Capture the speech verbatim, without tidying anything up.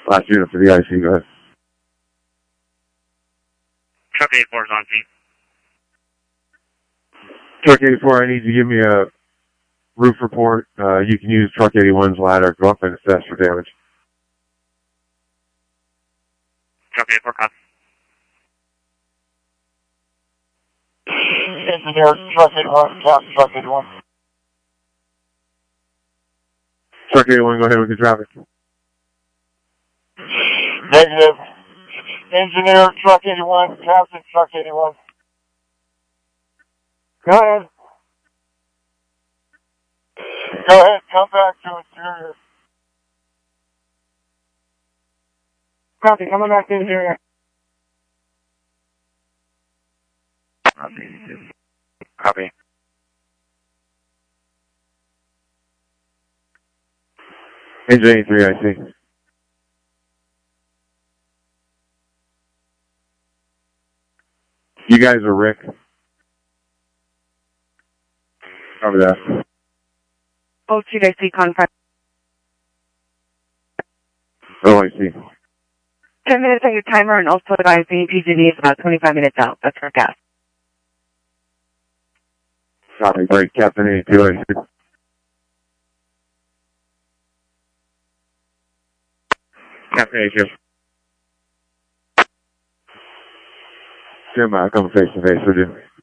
Last unit for the I C, go ahead. Truck eighty-four is on scene. Truck eighty-four, I need you to give me a roof report. Uh, you can use Truck eighty-one's ladder. Go up and assess for damage. Truck eighty-four, copy. Engineer, Truck eighty-one, Captain Truck eighty-one. Truck eighty-one, go ahead with the traffic. Negative. Engineer, Truck eighty-one, Captain Truck eighty-one. Go ahead. Go ahead, come back to interior. Copy, coming back to interior. Copy. Engine eighty-three, I see. You guys are Rick. Over there. Oh, two, I see contact. Oh, I see. Ten minutes on your timer, and also I think P G D is about twenty-five minutes out. That's for gas. Copy, great. Captain eighty-two, I see. Captain eighty-two. Jim, uh, come face to face with you.